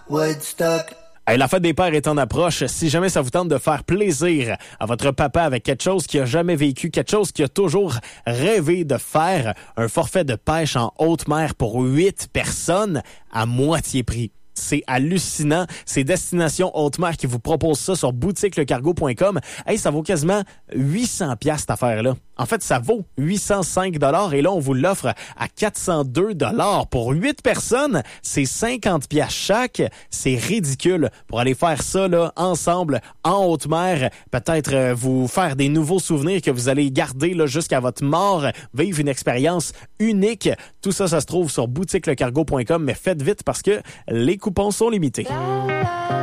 Woodstock. Hey, la fête des pères est en approche. Si jamais ça vous tente de faire plaisir à votre papa avec quelque chose qu'il a jamais vécu, quelque chose qu'il a toujours rêvé de faire, un forfait de pêche en haute mer pour 8 personnes à moitié prix. C'est hallucinant. C'est Destination Haute-Mer qui vous propose ça sur boutiquelecargo.com. Hey, ça vaut quasiment 800 $ cette affaire-là. En fait, ça vaut 805 $ et là, on vous l'offre à 402 $ pour 8 personnes. C'est 50 $ chaque. C'est ridicule pour aller faire ça là ensemble en haute mer. Peut-être vous faire des nouveaux souvenirs que vous allez garder là jusqu'à votre mort. Vivre une expérience unique. Tout ça, ça se trouve sur boutiquelecargo.com. Mais faites vite parce que les coupons sont limités.